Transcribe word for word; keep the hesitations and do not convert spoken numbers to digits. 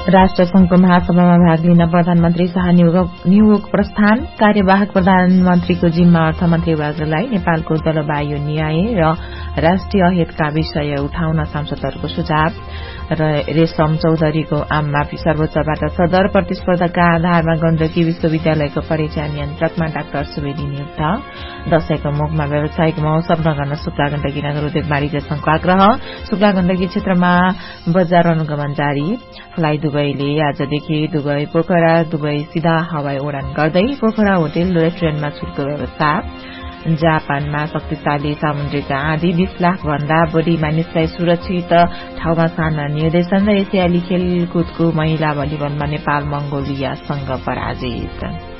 राष्ट्रसंघको महासभामा भाग लिन प्रधानमन्त्री शाह न्यूयोर्क प्रस्थान कार्यवाहक प्रधानमन्त्रीको जिम्मा अर्थमन्त्री वाग्लेलाई नेपालको जलवायु न्याय र राष्ट्रिय हितका विषय उठाउन सांसदहरूको सुझाव र रेशम चौधरीको आम माफी सर्वोच्चबाट सदर प्रतिस्पर्धाका आधारमा गण्डकी विश्वविद्यालयको परीक्षा नियन्त्रकमा डाक्टर सुवेदी नियुक्त दशैंको मुखमा व्यावसायिक महोत्सव नगर्न शुक्ला गण्डकी नगर उद्योग वाणिज्य संघको आग्रह शुक्ला गण्डकी क्षेत्रमा बजार अनुगमन जारी फ्लाइ दुबईले आजदेखि दुबई पोखरा दुबई सीधा हवाई उडान गर्दै पोखरा होटल रेस्टुरेन्टमा छुटको व्यवस्था जापानमा शक्तिशाली सामुद्रिक आँधी बीस लाख भन्दा बढ़ी मानिसलाई सुरक्षित ठाउँमा सार्न निर्देशन र एसियाली खेलकुदको महिला भलिबलमा नेपाल मंगोलियासँग पराजित।